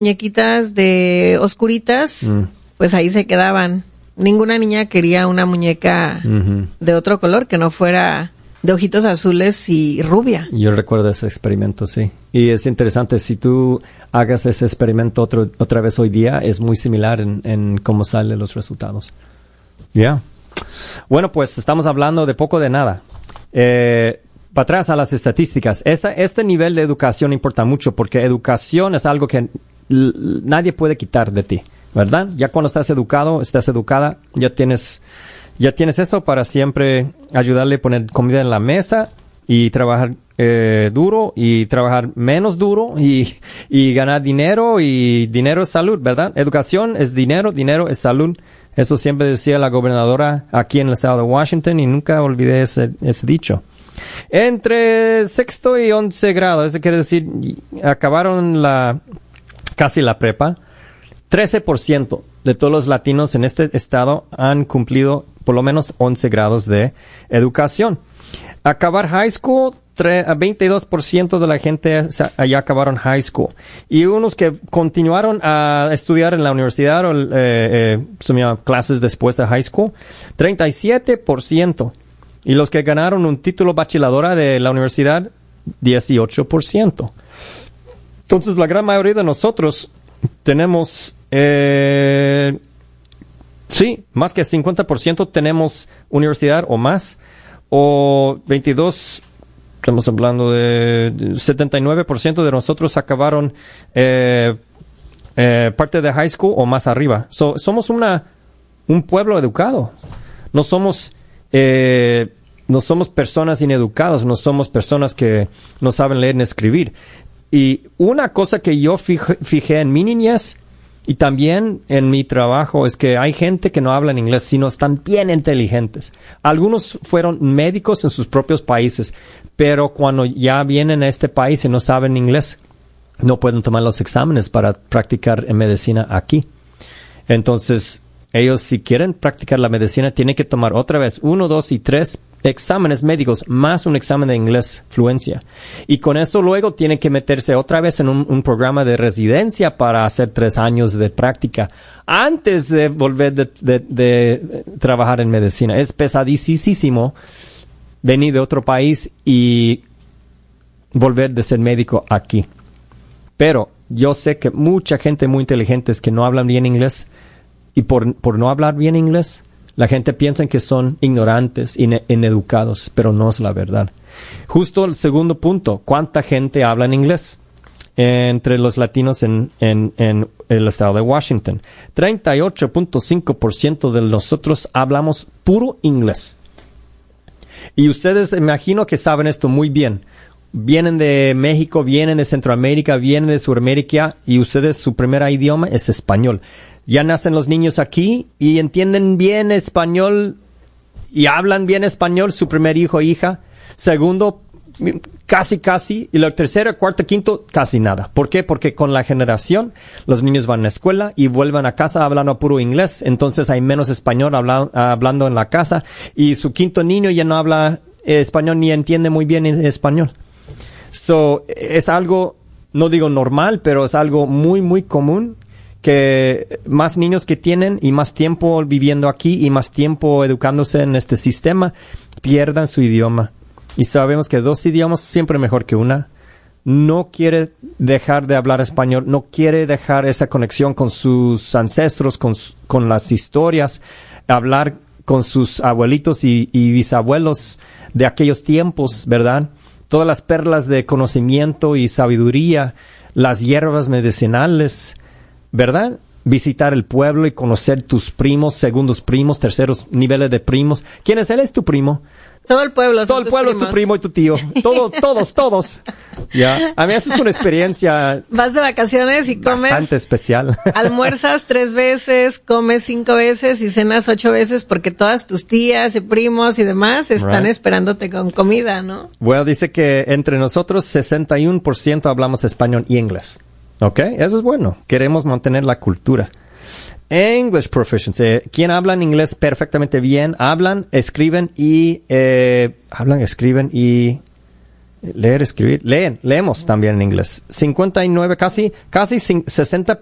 muñequitas de oscuritas, pues ahí se quedaban. Ninguna niña quería una muñeca de otro color que no fuera de ojitos azules y rubia. Yo recuerdo ese experimento, sí. Y es interesante, si tú hagas ese experimento otra vez hoy día, es muy similar en cómo salen los resultados. Ya. Bueno, pues estamos hablando de poco de nada. Para atrás a las estadísticas. Este nivel de educación importa mucho porque educación es algo que nadie puede quitar de ti, ¿verdad? Ya cuando estás educado, estás educada, ya tienes eso para siempre ayudarle a poner comida en la mesa y trabajar duro y trabajar menos duro y ganar dinero, y dinero es salud, ¿verdad? Educación es dinero, dinero es salud. Eso siempre decía la gobernadora aquí en el estado de Washington y nunca olvidé ese dicho. Entre sexto y 11 grado, eso quiere decir, acabaron casi la prepa. 13% de todos los latinos en este estado han cumplido por lo menos 11 grados de educación. Acabar high school, 22% de la gente allá acabaron high school. Y unos que continuaron a estudiar en la universidad o se llama clases después de high school, 37%. Y los que ganaron un título bachilleratura de la universidad, 18%. Entonces, la gran mayoría de nosotros tenemos, más que 50% tenemos universidad o más, o 22%, estamos hablando de 79% de nosotros acabaron parte de high school o más arriba. Somos un pueblo educado. No somos personas ineducadas, no somos personas que no saben leer ni escribir. Y una cosa que yo fijé en mi niñez y también en mi trabajo es que hay gente que no habla en inglés, sino están bien inteligentes. Algunos fueron médicos en sus propios países, pero cuando ya vienen a este país y no saben inglés, no pueden tomar los exámenes para practicar en medicina aquí. Entonces, ellos, si quieren practicar la medicina, tienen que tomar otra vez 1, 2 y 3 exámenes médicos más un examen de inglés fluencia. Y con esto luego tienen que meterse otra vez en un programa de residencia para hacer 3 años de práctica antes de volver de trabajar en medicina. Es pesadísimo venir de otro país y volver de ser médico aquí. Pero yo sé que mucha gente muy inteligente es que no hablan bien inglés. Y por no hablar bien inglés, la gente piensa que son ignorantes, ineducados, pero no es la verdad. Justo el segundo punto, ¿cuánta gente habla en inglés entre los latinos en el estado de Washington? 38.5% de nosotros hablamos puro inglés. Y ustedes imagino que saben esto muy bien. Vienen de México, vienen de Centroamérica, vienen de Sudamérica y ustedes su primer idioma es español. Ya nacen los niños aquí y entienden bien español y hablan bien español, su primer hijo o hija. Segundo, casi. Y lo tercero, cuarto, quinto, casi nada. ¿Por qué? Porque con la generación, los niños van a la escuela y vuelven a casa hablando puro inglés. Entonces hay menos español hablando en la casa. Y su quinto niño ya no habla español ni entiende muy bien español. Es algo, no digo normal, pero es algo muy, muy común. Que más niños que tienen y más tiempo viviendo aquí y más tiempo educándose en este sistema pierdan su idioma. Y sabemos que 2 idiomas siempre mejor que una. No quiere dejar de hablar español, no quiere dejar esa conexión con sus ancestros, con las historias, hablar con sus abuelitos y bisabuelos de aquellos tiempos, ¿verdad? Todas las perlas de conocimiento y sabiduría, las hierbas medicinales, ¿verdad? Visitar el pueblo y conocer tus primos, segundos primos, terceros niveles de primos. ¿Quién es él? Es tu primo. Todo el pueblo. Todo el pueblo es tu primo y tu tío. Todos. Ya. A mí eso es una experiencia. Vas de vacaciones y comes. Bastante especial. Almuerzas 3 veces, comes 5 veces y cenas 8 veces porque todas tus tías y primos y demás están esperándote con comida, ¿no? Bueno, dice que entre nosotros 61% hablamos español y inglés. ¿Ok? Eso es bueno. Queremos mantener la cultura. English proficiency. ¿Quién habla en inglés perfectamente bien? Hablan, escriben y Leer, escribir. Leemos también en inglés. 59, casi 60